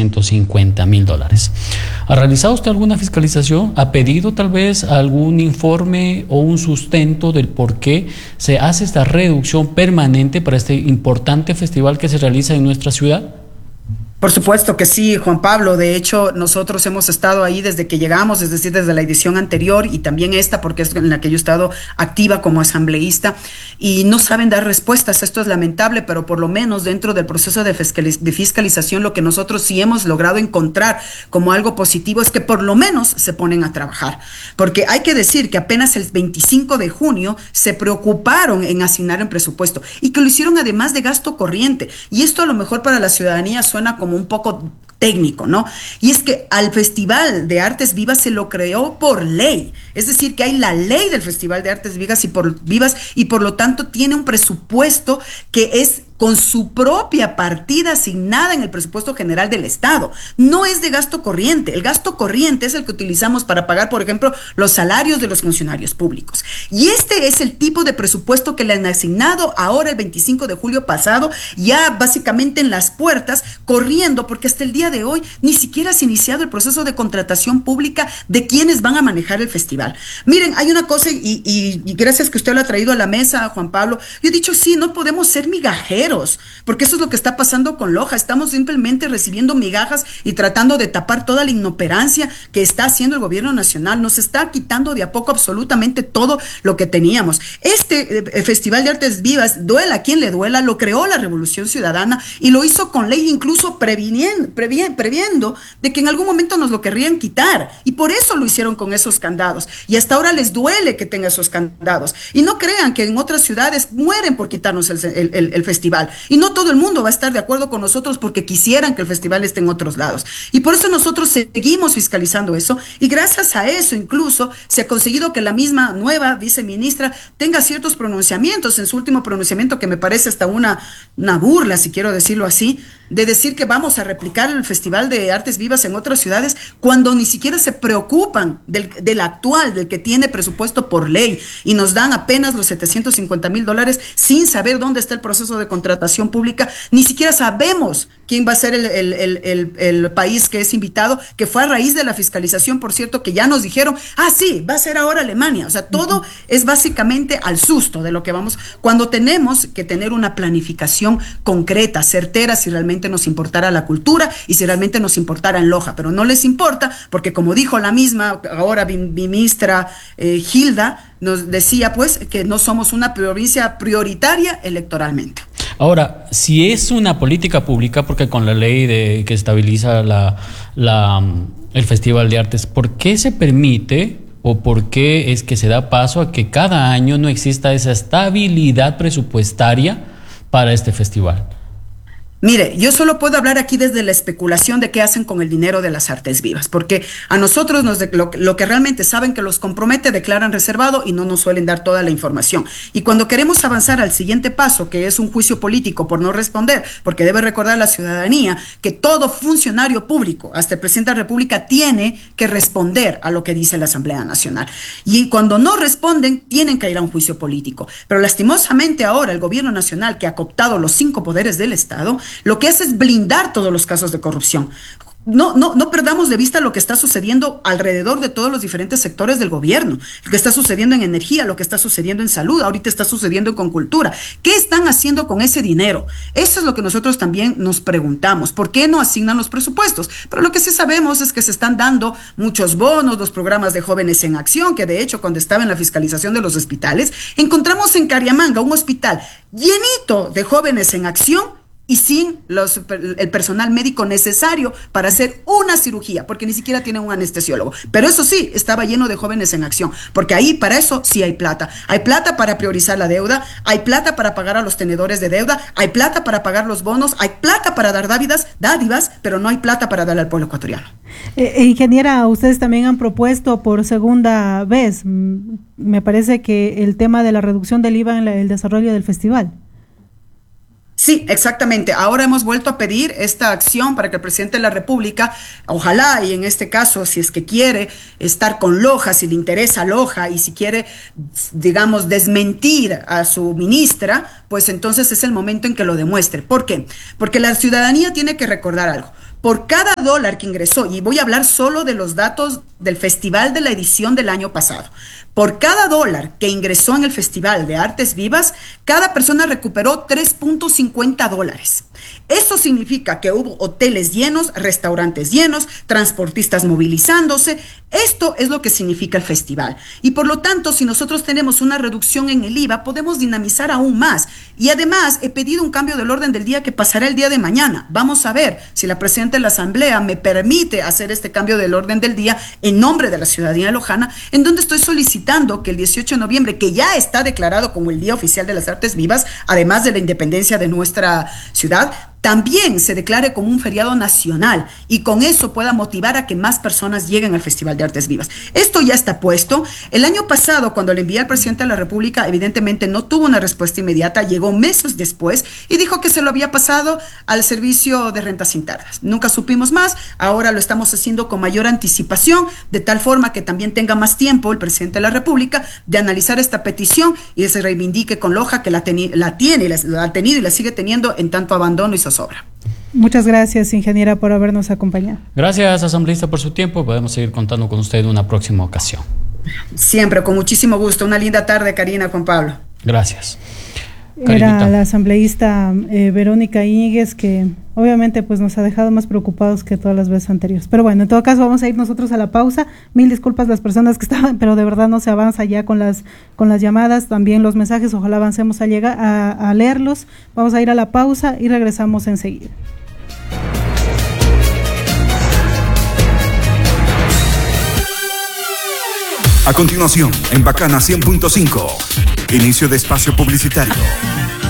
$750,000. ¿Ha realizado usted alguna fiscalización? ¿Ha pedido tal vez algún informe o un sustento del por qué se hace esta reducción permanente para este importante festival que se realiza en nuestra ciudad? Por supuesto que sí, Juan Pablo. De hecho, nosotros hemos estado ahí desde que llegamos, es decir, desde la edición anterior y también esta, porque es en la que yo he estado activa como asambleísta, y no saben dar respuestas. Esto es lamentable, pero por lo menos dentro del proceso de fiscalización, lo que nosotros sí hemos logrado encontrar como algo positivo es que por lo menos se ponen a trabajar. Porque hay que decir que apenas el 25 de junio se preocuparon en asignar el presupuesto y que lo hicieron además de gasto corriente. Y esto a lo mejor para la ciudadanía suena como un poco técnico, ¿no? Y es que al Festival de Artes Vivas se lo creó por ley. Es decir, que hay la ley del Festival de Artes Vivas y por lo tanto tiene un presupuesto que es con su propia partida asignada en el presupuesto general del Estado. No es de gasto corriente. El gasto corriente es el que utilizamos para pagar, por ejemplo, los salarios de los funcionarios públicos. Y este es el tipo de presupuesto que le han asignado ahora el 25 de julio pasado, ya básicamente en las puertas, corriendo, porque hasta el día de hoy ni siquiera se ha iniciado el proceso de contratación pública de quienes van a manejar el festival. Miren, hay una cosa, y gracias que usted lo ha traído a la mesa, Juan Pablo. Yo he dicho, sí, no podemos ser migajeros, porque eso es lo que está pasando con Loja. Estamos simplemente recibiendo migajas y tratando de tapar toda la inoperancia que está haciendo el gobierno nacional. Nos está quitando de a poco absolutamente todo lo que teníamos. Este Festival de Artes Vivas, duela a quien le duela, lo creó la Revolución Ciudadana y lo hizo con ley, incluso previendo de que en algún momento nos lo querrían quitar, y por eso lo hicieron con esos candados, y hasta ahora les duele que tenga esos candados. Y no crean que en otras ciudades mueren por quitarnos el festival, y no todo el mundo va a estar de acuerdo con nosotros porque quisieran que el festival esté en otros lados, y por eso nosotros seguimos fiscalizando eso, y gracias a eso incluso se ha conseguido que la misma nueva viceministra tenga ciertos pronunciamientos. En su último pronunciamiento, que me parece hasta una burla, si quiero decirlo así, de decir que vamos a replicar el Festival de Artes Vivas en otras ciudades, cuando ni siquiera se preocupan del actual, del que tiene presupuesto por ley, y nos dan apenas los $750,000 sin saber dónde está el proceso de contratación pública. Ni siquiera sabemos quién va a ser el país que es invitado, que fue a raíz de la fiscalización, por cierto, que ya nos dijeron, sí, va a ser ahora Alemania. O sea, todo es básicamente al susto de lo que vamos, cuando tenemos que tener una planificación concreta, certera, si realmente nos importara la cultura y si realmente nos importara en Loja, pero no les importa, porque como dijo la misma ahora ministra Hilda, nos decía pues que no somos una provincia prioritaria electoralmente. Ahora, si es una política pública, porque con la ley que estabiliza el Festival de Artes, ¿por qué se permite o por qué es que se da paso a que cada año no exista esa estabilidad presupuestaria para este festival? Mire, yo solo puedo hablar aquí desde la especulación de qué hacen con el dinero de las artes vivas, porque a nosotros lo que realmente saben que los compromete declaran reservado y no nos suelen dar toda la información. Y cuando queremos avanzar al siguiente paso, que es un juicio político por no responder, porque debe recordar a la ciudadanía que todo funcionario público, hasta el presidente de la República, tiene que responder a lo que dice la Asamblea Nacional. Y cuando no responden, tienen que ir a un juicio político. Pero lastimosamente ahora el gobierno nacional, que ha cooptado los 5 poderes del Estado, lo que hace es blindar todos los casos de corrupción. No perdamos de vista lo que está sucediendo alrededor de todos los diferentes sectores del gobierno, lo que está sucediendo en energía, lo que está sucediendo en salud, ahorita está sucediendo con cultura. ¿Qué están haciendo con ese dinero? Eso es lo que nosotros también nos preguntamos. ¿Por qué no asignan los presupuestos? Pero lo que sí sabemos es que se están dando muchos bonos, los programas de jóvenes en acción, que de hecho cuando estaba en la fiscalización de los hospitales, encontramos en Cariamanga un hospital llenito de jóvenes en acción y sin el personal médico necesario para hacer una cirugía, porque ni siquiera tienen un anestesiólogo. Pero eso sí, estaba lleno de jóvenes en acción, porque ahí para eso sí hay plata. Hay plata para priorizar la deuda, hay plata para pagar a los tenedores de deuda, hay plata para pagar los bonos, hay plata para dar dádivas, pero no hay plata para darle al pueblo ecuatoriano. Ingeniera, ustedes también han propuesto por segunda vez, me parece que el tema de la reducción del IVA en el desarrollo del festival. Sí, exactamente. Ahora hemos vuelto a pedir esta acción para que el presidente de la República, ojalá, y en este caso, si es que quiere estar con Loja, si le interesa Loja, y si quiere, digamos, desmentir a su ministra, pues entonces es el momento en que lo demuestre. ¿Por qué? Porque la ciudadanía tiene que recordar algo. por cada dólar que ingresó, y voy a hablar solo de los datos del festival de la edición del año pasado, por cada dólar que ingresó en el Festival de Artes Vivas, cada persona recuperó $3.50. Eso significa que hubo hoteles llenos, restaurantes llenos, transportistas movilizándose. Esto es lo que significa el festival. Y por lo tanto, si nosotros tenemos una reducción en el IVA, podemos dinamizar aún más. Y además, he pedido un cambio del orden del día que pasará el día de mañana. Vamos a ver si la presidenta de la Asamblea me permite hacer este cambio del orden del día en nombre de la ciudadanía lojana, en donde estoy solicitando que el 18 de noviembre, que ya está declarado como el Día Oficial de las Artes Vivas, además de la independencia de nuestra ciudad, también se declare como un feriado nacional y con eso pueda motivar a que más personas lleguen al Festival de Artes Vivas. Esto ya está puesto. El año pasado, cuando le envié al presidente de la República, evidentemente no tuvo una respuesta inmediata, llegó meses después y dijo que se lo había pasado al servicio de rentas internas. Nunca supimos más, ahora lo estamos haciendo con mayor anticipación, de tal forma que también tenga más tiempo el presidente de la República de analizar esta petición y se reivindique con Loja que la ha tenido y la sigue teniendo en tanto abandono y zozobra. Muchas gracias, ingeniera, por habernos acompañado. Gracias, asambleísta, por su tiempo. Podemos seguir contando con usted en una próxima ocasión. Siempre, con muchísimo gusto. Una linda tarde, Karina, Juan Pablo. Gracias. Era Karinita. la asambleísta Verónica Íñiguez, que obviamente pues nos ha dejado más preocupados que todas las veces anteriores. Pero bueno, en todo caso vamos a ir nosotros a la pausa. Mil disculpas a las personas que estaban, pero de verdad no se avanza ya con las llamadas, también los mensajes, ojalá avancemos a llegar a leerlos. Vamos a ir a la pausa y regresamos enseguida. A continuación, en Bacana 100.5, inicio de espacio publicitario.